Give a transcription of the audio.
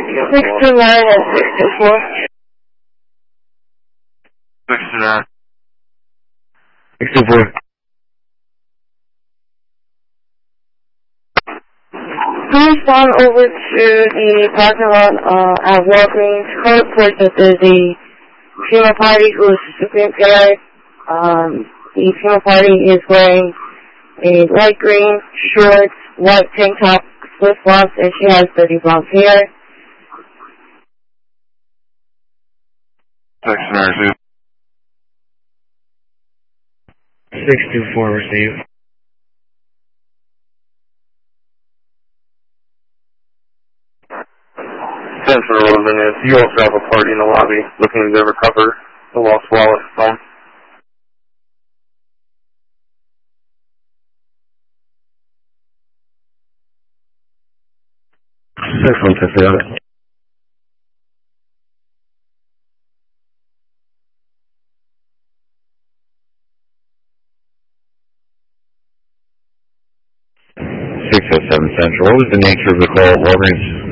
629 and 624. 629. 624. Please respond over to the parking lot at Walgreens. Code report that there's a female party who is super guy. The female party is wearing a light green shorts, white tank top, flip-flops, and she has dirty blonde hair. 692. 624 received. 10 for Rosen is you also have a party in the lobby looking to recover the lost wallet phone. Excellent, I forgot it. Central. What was the nature of the call at Walgreens?